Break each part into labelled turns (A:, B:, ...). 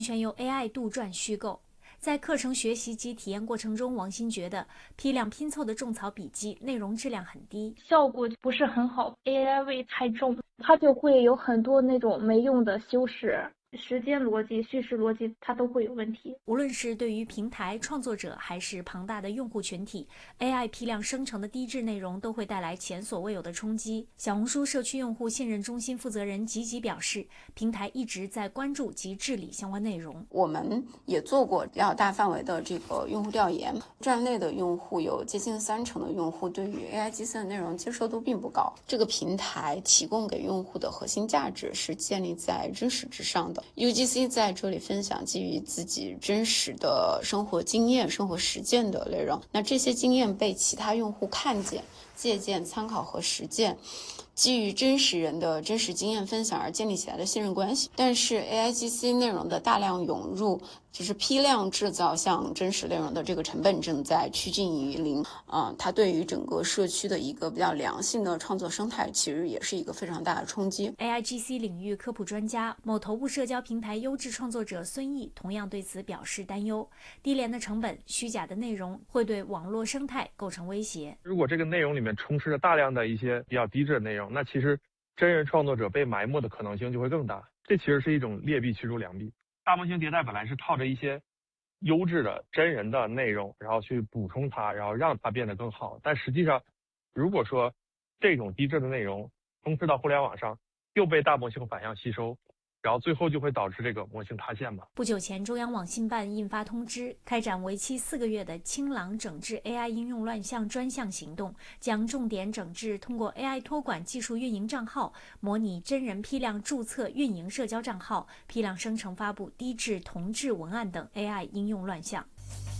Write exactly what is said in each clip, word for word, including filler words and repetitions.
A: 全由 A I 杜撰虚构。在课程学习及体验过程中，王鑫觉得批量拼凑的种草笔记内容质量很低，
B: 效果不是很好 ，A I 味太重，它就会有很多那种没用的修饰。时间逻辑、叙事逻辑，它都会有问题。
A: 无论是对于平台创作者还是庞大的用户群体 ，A I 批量生成的低质内容都会带来前所未有的冲击。小红书社区用户信任中心负责人吉吉表示，平台一直在关注及治理相关内容。
C: 我们也做过比较大范围的这个用户调研，站内的用户有接近三成的用户对于 A I 基森的内容接受度并不高。这个平台提供给用户的核心价值是建立在真实之上的。U G C 在这里分享基于自己真实的生活经验、生活实践的内容，那这些经验被其他用户看见、借鉴、参考和实践，基于真实人的真实经验分享而建立起来的信任关系。但是 A I G C 内容的大量涌入，就是批量制造像真实内容的这个成本正在趋近于零。嗯，它对于整个社区的一个比较良性的创作生态，其实也是一个非常大的冲击。
A: A I G C 领域科普专家、某头部社交平台优质创作者孙毅同样对此表示担忧：低廉的成本、虚假的内容会对网络生态构成威胁。
D: 如果这个内容里面充斥着大量的一些比较低质的内容，那其实真人创作者被埋没的可能性就会更大。这其实是一种劣币驱逐良币。大模型迭代本来是靠着一些优质的真人的内容，然后去补充它，然后让它变得更好。但实际上，如果说这种低质的内容充斥到互联网上，又被大模型反向吸收，然后最后就会导致这个模型塌陷吧。
A: 不久前，中央网信办印发通知，开展为期四个月的清朗整治 A I 应用乱象专项行动，将重点整治通过 A I 托管技术运营账号、模拟真人批量注册运营社交账号、批量生成发布低质同质文案等 A I 应用乱象。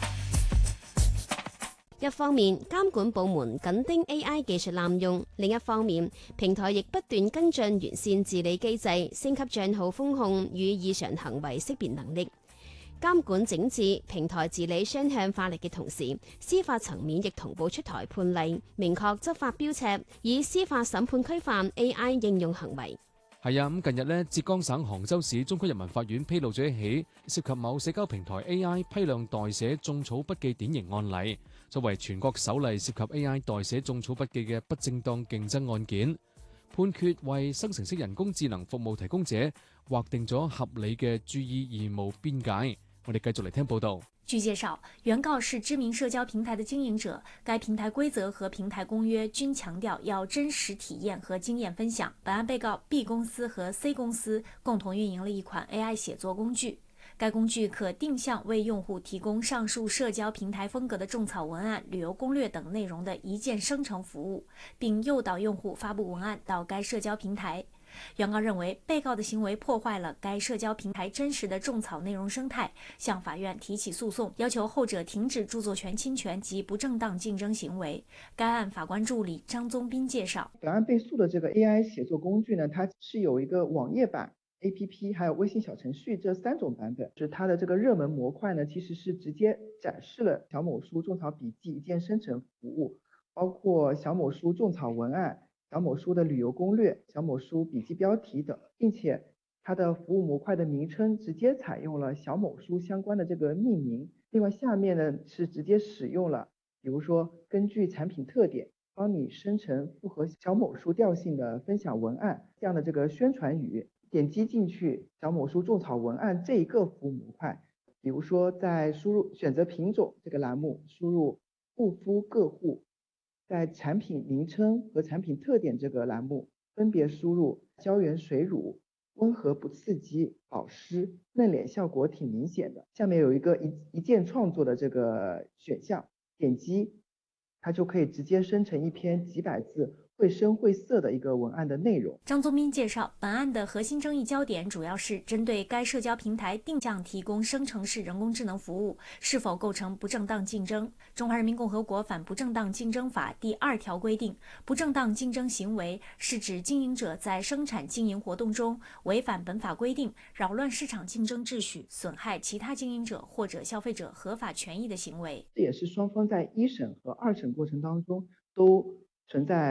E: 一方面，監管部門緊盯 A I 技術濫用；另一方面，平台亦不斷跟進完善治理機制，升級帳號風控與異常行為識別能力。監管整治、平台治理雙向化力嘅同時，司法層面亦同步出台判例，明確執法標尺，以司法審判規範 A I 應用行為。
F: 係啊，咁近日呢，浙江省杭州市中區人民法院披露咗一起涉及某社交平台 A I 批量代寫種草筆記典型案例，作為全國首例涉及 A I 代寫種草筆記嘅不正當競爭案件，判決為生成式人工智能服務提供者劃定咗合理嘅注意義務邊界。我哋繼續嚟聽報道。
A: 據介紹，原告是知名社交平台的經營者，該平台規則和平台公約均強調要真實體驗和經驗分享。本案被告 B 公司和 C 公司共同運營了一款 A I 寫作工具，該工具可定向為用戶提供上述社交平台風格的種草文案、旅遊攻略等內容的一鍵生成服務，並誘導用戶發布文案到該社交平台。原告認為被告的行為破壞了該社交平台真實的種草內容生態，向法院提起訴訟，要求後者停止著作權侵權及不正當競爭行為。該案法官助理張宗斌介紹，
G: 本案被訴的這個 A I 寫作工具呢，它是有一個網頁版、A P P 還有微信小程序這三種版本。就是它的這個熱門模塊呢，其實是直接展示了小某書種草筆記一鍵生成服務，包括小某書種草文案、小某書的旅遊攻略、小某書筆記標題等，並且它的服務模塊的名稱直接採用了小某書相關的這個命名。另外下面呢是直接使用了，比如說根據產品特點幫你生成符合小某書調性的分享文案這樣的這個宣傳語。點擊進去小某書種草文案這一個服務模塊，比如說在輸入選擇品種這個欄目輸入護膚個護，在產品名稱和產品特點這個欄目分別輸入膠原水乳、溫和不刺激、保濕、嫩臉效果挺明顯的。下面有一個一一鍵創作的這個選項，點擊它就可以直接生成一篇幾百字繪聲繪色的一個文案的內容。
A: 張宗斌介紹，本案的核心爭議焦點主要是針對該社交平台定向提供生成式人工智能服務是否構成不正當競爭。中華人民共和國反不正當競爭法第二條規定，不正當競爭行為是指經營者在生產經營活動中違反本法規定，擾亂市場競爭秩序，損害其他經營者或者消費者合法權益的行為。
G: 這也是雙方在一審和二審過程當中都存在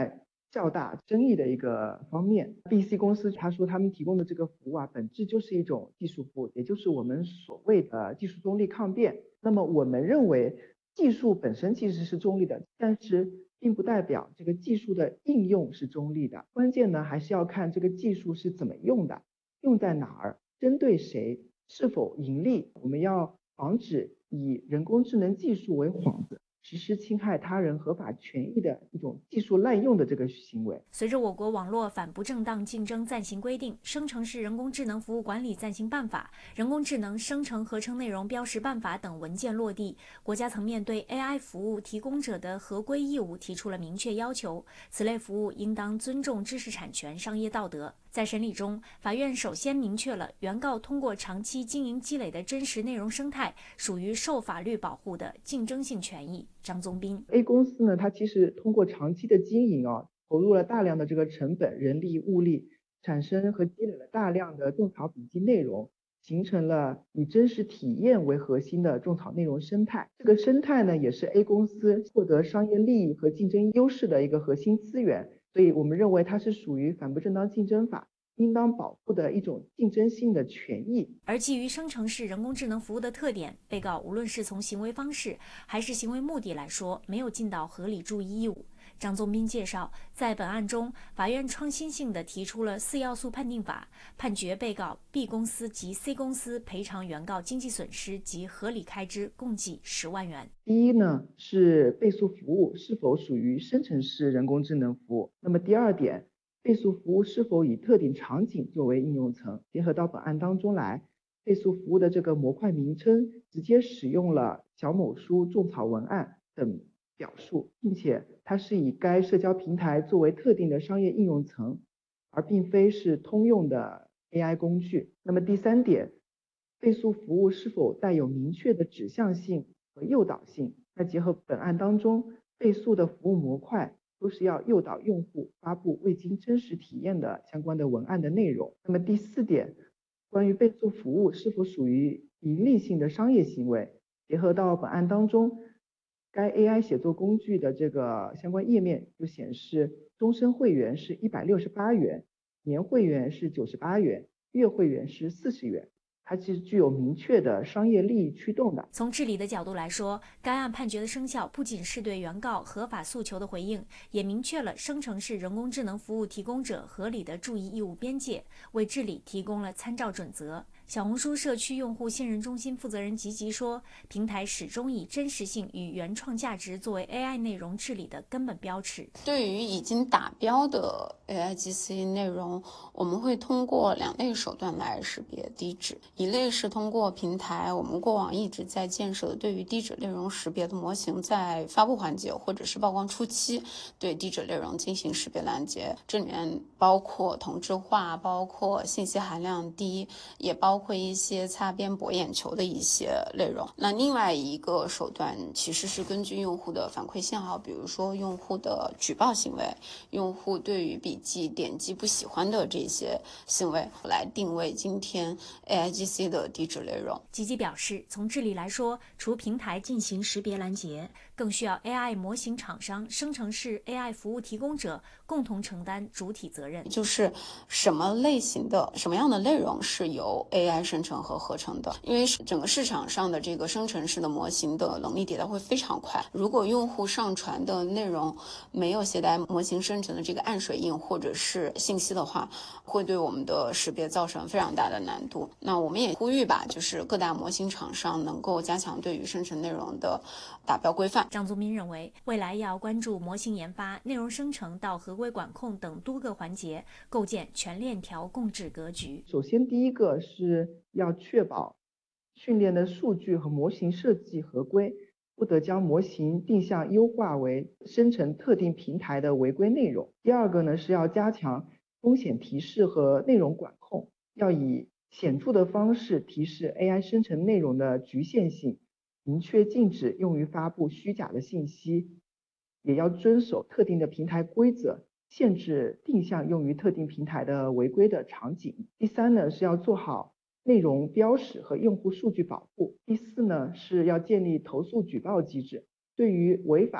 G: 较大争议的一个方面。B C 公司他说他们提供的这个服务啊，本质就是一种技术服务，也就是我们所谓的技术中立抗辩。那么我们认为技术本身其实是中立的，但是并不代表这个技术的应用是中立的。关键呢，还是要看这个技术是怎么用的，用在哪儿，针对谁，是否盈利。我们要防止以人工智能技术为幌子，实施侵害他人合法权益的一种技术滥用的这个行为。
A: 随着我国网络反不正当竞争暂行规定、生成式人工智能服务管理暂行办法、人工智能生成合成内容标识办法等文件落地，国家层面对 A I 服务提供者的合规义务提出了明确要求，此类服务应当尊重知识产权、商业道德。在审理中，法院首先明确了原告通过长期经营积累的真实内容生态属于受法律保护的竞争性权益。张宗斌
G: A 公司呢，它其实通过长期的经营啊，投入了大量的这个成本、人力、物力，产生和积累了大量的种草笔记内容，形成了以真实体验为核心的种草内容生态。这个生态呢，也是 A 公司获得商业利益和竞争优势的一个核心资源。所以我们认为它是属于反不正当竞争法应当保护的一种竞争性的权益。
A: 而基于生成式人工智能服务的特点，被告无论是从行为方式还是行为目的来说，没有尽到合理注意义务。张宗斌介绍，在本案中，法院创新性地提出了四要素判定法，判决被告 B 公司及 C 公司赔偿原告经济损失及合理开支共计十万元。
G: 第一呢，是被诉服务是否属于生成式人工智能服务。那么第二点，被诉服务是否以特定场景作为应用层。结合到本案当中来，被诉服务的这个模块名称直接使用了小某书、种草文案等表述，并且它是以该社交平台作为特定的商业应用层，而并非是通用的 A I 工具。那么第三点，被诉服务是否带有明确的指向性和诱导性。那结合本案当中被诉的服务模块都是要诱导用户发布未经真实体验的相关的文案的内容。那么第四点，关于被诉服务是否属于盈利性的商业行为，结合到本案当中该 A I 写作工具的这个相关页面就显示，终身会员是一百六十八元，年会员是九十八元，月会员是四十元。它其实具有明确的商业利益驱动的。
A: 从治理的角度来说，该案判决的生效不仅是对原告合法诉求的回应，也明确了生成式人工智能服务提供者合理的注意义务边界，为治理提供了参照准则。小红书社区用户信任中心负责人吉吉说，平台始终以真实性与原创价值作为 A I 内容治理的根本标尺。
C: 对于已经达标的 A I G C 内容，我们会通过两类手段来识别低质。一类是通过平台我们过往一直在建设的对于低质内容识别的模型，在发布环节或者是曝光初期对低质内容进行识别拦截，这里面包括同质化，包括信息含量低，也包括一些擦边博眼球的一些内容。那另外一个手段其实是根据用户的反馈信号，比如说用户的举报行为，用户对于笔记点击不喜欢的这些行为，来定位今天 A I G C 的低质内容。
A: 吉吉表示，从治理来说，除平台进行识别拦截，更需要 A I 模型厂商、生成式 A I 服务提供者共同承担主体责任。
C: 就是什么类型的、什么样的内容是由 A I 生成和合成的？因为整个市场上的这个生成式的模型的能力迭代会非常快，如果用户上传的内容没有携带模型生成的这个暗水印或者是信息的话，会对我们的识别造成非常大的难度。那我们也呼吁吧，就是各大模型厂商能够加强对于生成内容的达标规范。
A: 张宗斌认为，未来要关注模型研发、内容生成到合规管控等多个环节，构建全链条共治格局。
G: 首先，第一个是要确保训练的数据和模型设计合规，不得将模型定向优化为生成特定平台的违规内容。第二个呢，是要加强风险提示和内容管控，要以显著的方式提示 A I 生成内容的局限性，明确禁止用于发布虚假的信息，也要遵守特定的平台规则，限制定向用于特定平台的违规的场景。第三呢，是要做好内容标识和用户数据保护。第四呢，是要建立投诉举报机制，对于违法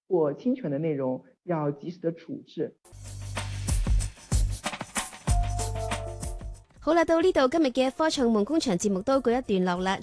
G: 或侵权的内容要及時的處置。
E: 好啦，到呢度今日嘅科創夢工場節目都告一段落啦。